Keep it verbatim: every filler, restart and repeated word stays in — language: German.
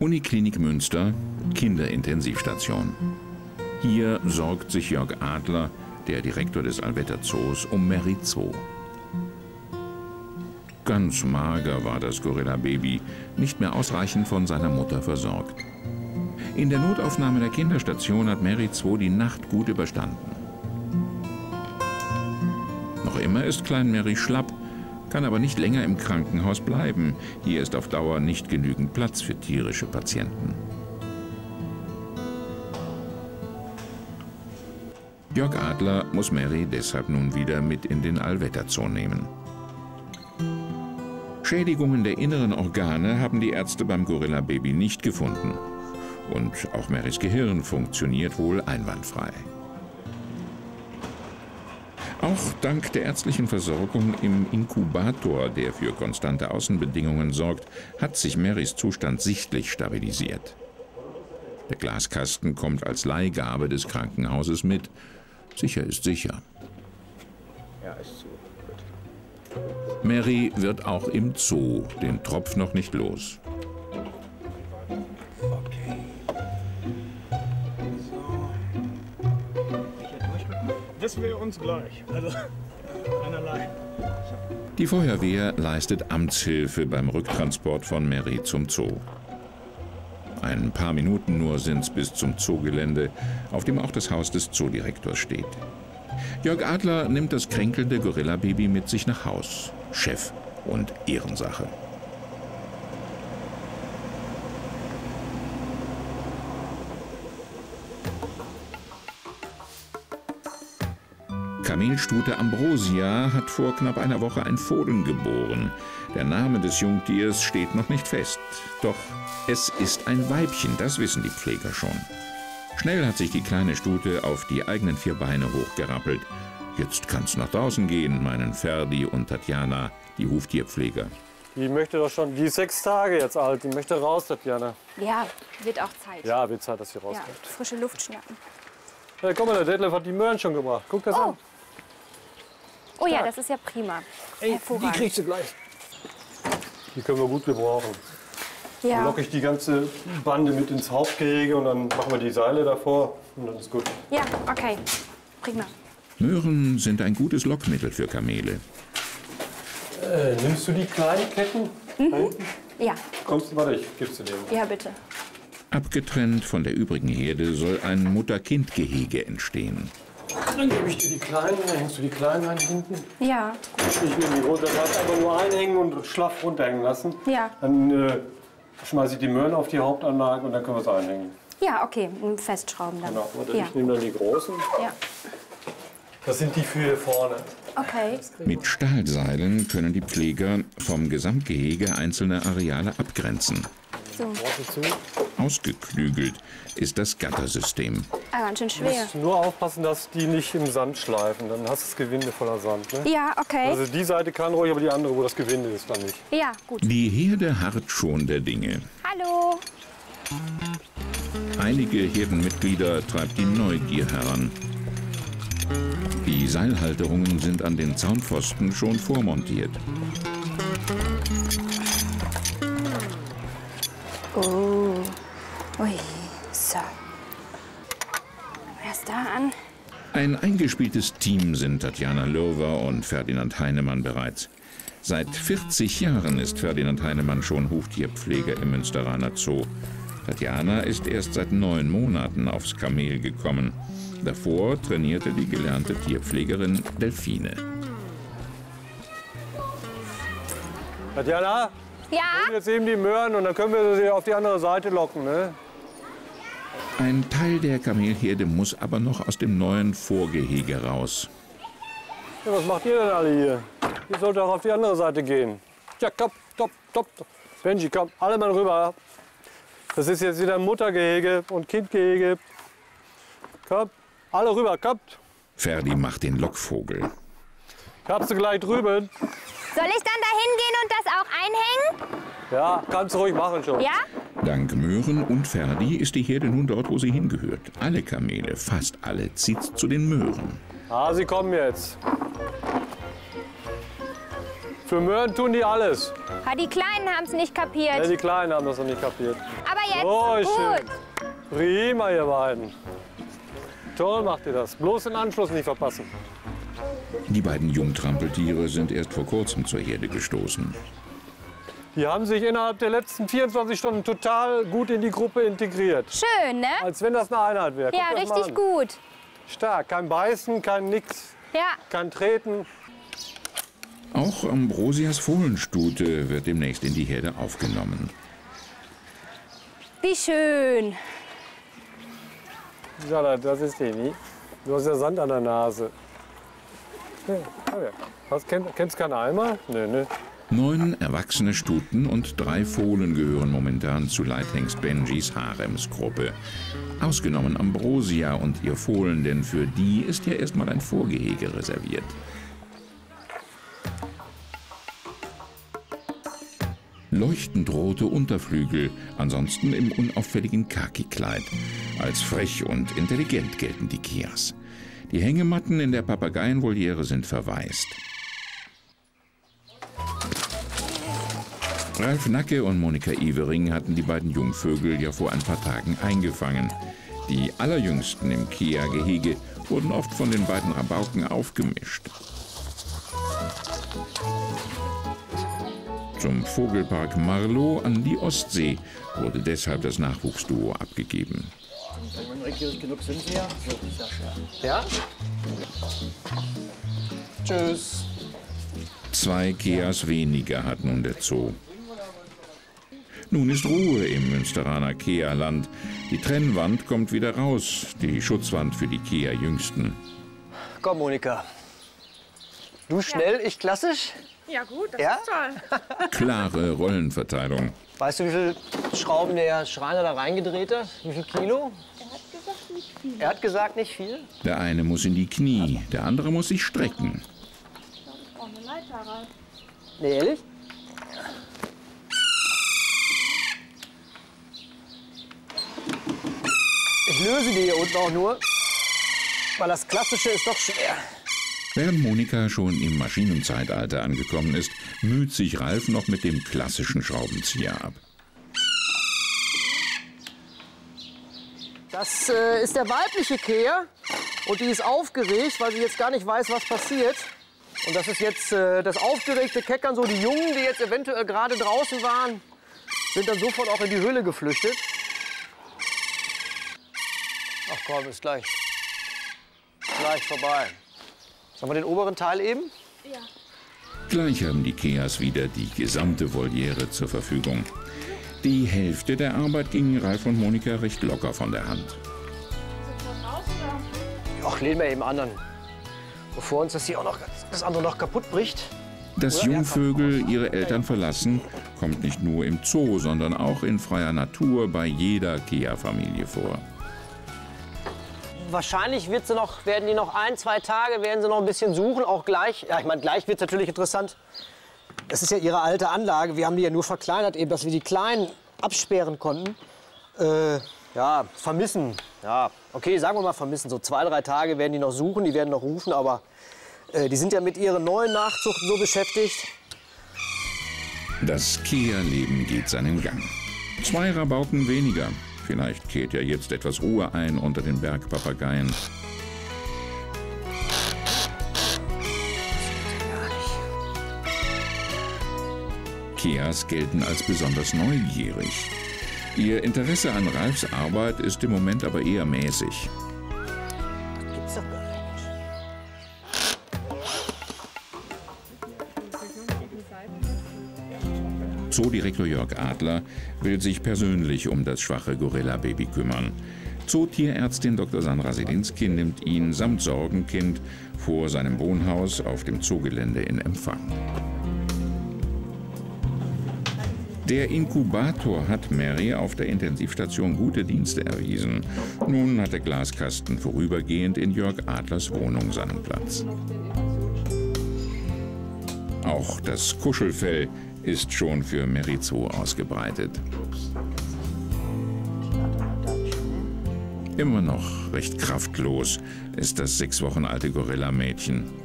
Uniklinik Münster, Kinderintensivstation. Hier sorgt sich Jörg Adler, der Direktor des Allwetter Zoos, um Mary zwei. Ganz mager war das Gorilla-Baby, nicht mehr ausreichend von seiner Mutter versorgt. In der Notaufnahme der Kinderstation hat Mary zwei die Nacht gut überstanden. Noch immer ist Klein Mary schlapp, kann aber nicht länger im Krankenhaus bleiben. Hier ist auf Dauer nicht genügend Platz für tierische Patienten. Jörg Adler muss Mary deshalb nun wieder mit in den Allwetter Zoo nehmen. Schädigungen der inneren Organe haben die Ärzte beim Gorilla-Baby nicht gefunden. Und auch Marys Gehirn funktioniert wohl einwandfrei. Auch dank der ärztlichen Versorgung im Inkubator, der für konstante Außenbedingungen sorgt, hat sich Marys Zustand sichtlich stabilisiert. Der Glaskasten kommt als Leihgabe des Krankenhauses mit. Sicher ist sicher. Ja, ist zu. Gut. Mary wird auch im Zoo den Tropf noch nicht los. Okay. So. Das wäre uns gleich. Also, einerlei. Die Feuerwehr leistet Amtshilfe beim Rücktransport von Mary zum Zoo. Ein paar Minuten nur sind's bis zum Zoogelände, auf dem auch das Haus des Zoodirektors steht. Jörg Adler nimmt das kränkelnde Gorilla-Baby mit sich nach Haus. Chef und Ehrensache. Kamelstute Ambrosia hat vor knapp einer Woche ein Fohlen geboren. Der Name des Jungtiers steht noch nicht fest. Doch es ist ein Weibchen, das wissen die Pfleger schon. Schnell hat sich die kleine Stute auf die eigenen vier Beine hochgerappelt. Jetzt kann's nach draußen gehen, meinen Ferdi und Tatjana, die Huftierpfleger. Die möchte doch schon, die ist sechs Tage jetzt alt, die möchte raus, Tatjana. Ja, wird auch Zeit. Ja, wird Zeit, dass sie rauskommt. Ja, frische Luft schnappen. Ja, guck mal, der Detlef hat die Möhren schon gebracht. Guck das Oh. an. Oh ja, das ist ja prima. Ey, Hervorragend. die kriegst du gleich. Die können wir gut gebrauchen. Dann Ja. locke ich die ganze Bande mit ins Hauptgehege und dann machen wir die Seile davor und dann ist gut. Ja, okay. Prima. Möhren sind ein gutes Lockmittel für Kamele. Äh, nimmst du die kleinen Ketten? Mhm. Ja. Kommst du, warte, ich gib's dir den. Ja, bitte. Abgetrennt von der übrigen Herde soll ein Mutter-Kind-Gehege entstehen. Dann gebe ich dir die kleinen, dann hängst du die kleinen an hinten. Ja. Ich nehme die runter, das heißt einfach nur einhängen und schlaff runterhängen lassen. Ja. Dann äh, schmeiße ich die Möhren auf die Hauptanlage und dann können wir es einhängen. Ja, okay. Und festschrauben dann. Genau, warte, Ja. ich nehme dann die großen. Ja. Das sind die für hier vorne. Okay. Mit Stahlseilen können die Pfleger vom Gesamtgehege einzelne Areale abgrenzen. So. Warte zu. Ausgeklügelt ist das Gattersystem. Ah, ganz schön Du schwer. musst nur aufpassen, dass die nicht im Sand schleifen. Dann hast du das Gewinde voller Sand. Ne? Ja, okay. Also die Seite kann ruhig, aber die andere, wo das Gewinde ist, dann nicht. Ja, gut. Die Herde harrt schon der Dinge. Hallo. Einige Herdenmitglieder treibt die Neugier heran. Die Seilhalterungen sind an den Zaunpfosten schon vormontiert. Oh. Ui. So. Erst da an. Ein eingespieltes Team sind Tatjana Löwer und Ferdinand Heinemann bereits. Seit vierzig Jahren ist Ferdinand Heinemann schon Huftierpfleger im Münsteraner Zoo. Tatjana ist erst seit neun Monaten aufs Kamel gekommen. Davor trainierte die gelernte Tierpflegerin Delfine. Tatjana, Ja? jetzt eben die Möhren und dann können wir sie auf die andere Seite locken. Ne? Ein Teil der Kamelherde muss aber noch aus dem neuen Vorgehege raus. Ja, was macht ihr denn alle hier? Ihr sollt auch auf die andere Seite gehen. Ja, komm, top, top. Benji, komm, alle mal rüber. Das ist jetzt wieder Muttergehege und Kindgehege. Komm, alle rüber, kommt. Ferdi macht den Lockvogel. Ich hab sie gleich drüben. Soll ich dann da hingehen und das auch einhängen? Ja, kannst du ruhig machen schon. Ja? Dank Möhren und Ferdi ist die Herde nun dort, wo sie hingehört. Alle Kamele, fast alle, zieht's zu den Möhren. Ah, sie kommen jetzt. Für Möhren tun die alles. Ha, die Kleinen haben es nicht kapiert. Ja, die Kleinen haben das noch nicht kapiert. Aber jetzt Oh, gut. schön. Prima, ihr beiden. Toll macht ihr das. Bloß den Anschluss nicht verpassen. Die beiden Jungtrampeltiere sind erst vor kurzem zur Herde gestoßen. Die haben sich innerhalb der letzten vierundzwanzig Stunden total gut in die Gruppe integriert. Schön, ne? Als wenn das eine Einheit wäre. Ja, Guckt euch mal richtig an. gut. Stark. Kein Beißen, kein Nix, Ja. kein Treten. Auch Ambrosias Fohlenstute wird demnächst in die Herde aufgenommen. Wie schön. Ja, das ist die nie. Du hast ja Sand an der Nase. Ja, ja. Was, kenn, kennst du keinen Eimer? Nee, nee. Neun erwachsene Stuten und drei Fohlen gehören momentan zu Leithengst Benjis Haremsgruppe. Ausgenommen Ambrosia und ihr Fohlen, denn für die ist ja erstmal ein Vorgehege reserviert. Leuchtend rote Unterflügel, ansonsten im unauffälligen Khaki-Kleid. Als frech und intelligent gelten die Keas. Die Hängematten in der Papageienvoliere sind verwaist. Ralf Nacke und Monika Evering hatten die beiden Jungvögel ja vor ein paar Tagen eingefangen. Die allerjüngsten im Kea-Gehege wurden oft von den beiden Rabauken aufgemischt. Zum Vogelpark Marlow an die Ostsee wurde deshalb das Nachwuchsduo abgegeben. Neugierig genug sind Sie ja. So, sehr schön. Ja? Tschüss. Zwei Keas weniger hat nun der Zoo. Nun ist Ruhe im Münsteraner Kea-Land. Die Trennwand kommt wieder raus, die Schutzwand für die Kea-Jüngsten. Komm, Monika. Du schnell, ich klassisch. Ja gut, das Ja? ist toll. Klare Rollenverteilung. Weißt du, wie viele Schrauben der Schreiner da reingedreht hat? Wie viel Kilo? Er hat gesagt, nicht viel. Er hat gesagt, nicht viel. Der eine muss in die Knie, der andere muss sich strecken. Ich brauche eine Leiter, Ralf. Nee, ehrlich? Ich löse die hier unten auch nur, weil das Klassische ist doch schwer. Während Monika schon im Maschinenzeitalter angekommen ist, müht sich Ralf noch mit dem klassischen Schraubenzieher ab. Das äh, ist der weibliche Kea und die ist aufgeregt, weil sie jetzt gar nicht weiß, was passiert. Und das ist jetzt äh, das aufgeregte Keckern, so die Jungen, die jetzt eventuell gerade draußen waren, sind dann sofort auch in die Höhle geflüchtet. Ach komm, ist gleich, gleich vorbei. Sollen wir den oberen Teil eben? Gleich haben die Keas wieder die gesamte Voliere zur Verfügung. Die Hälfte der Arbeit ging Ralf und Monika recht locker von der Hand. Ach, lehnen wir eben anderen. Bevor uns das hier auch noch das andere noch kaputt bricht. Dass Jungvögel ihre Eltern verlassen, kommt nicht nur im Zoo, sondern auch in freier Natur bei jeder Kea-Familie vor. Wahrscheinlich wird sie noch, werden die noch ein, zwei Tage, werden sie noch ein bisschen suchen, auch gleich. Ja, ich meine, gleich wird es natürlich interessant. Das ist ja ihre alte Anlage. Wir haben die ja nur verkleinert, eben, dass wir die Kleinen absperren konnten. Äh, ja, vermissen. Ja, okay, sagen wir mal vermissen. So zwei, drei Tage werden die noch suchen, die werden noch rufen, aber äh, die sind ja mit ihren neuen Nachzuchten so beschäftigt. Das Kea-Leben geht seinen Gang. Zwei Rabauken weniger. Vielleicht kehrt ja jetzt etwas Ruhe ein unter den Bergpapageien. Keas gelten als besonders neugierig. Ihr Interesse an Ralfs Arbeit ist im Moment aber eher mäßig. Gibt's doch gar nicht. Zoodirektor Jörg Adler will sich persönlich um das schwache Gorilla-Baby kümmern. Zootierärztin Doktor Sandra Selinski nimmt ihn samt Sorgenkind vor seinem Wohnhaus auf dem Zoogelände in Empfang. Der Inkubator hat Mary auf der Intensivstation gute Dienste erwiesen. Nun hat der Glaskasten vorübergehend in Jörg Adlers Wohnung seinen Platz. Auch das Kuschelfell ist schon für Mary Zoo ausgebreitet. Immer noch recht kraftlos ist das sechs Wochen alte Gorilla-Mädchen.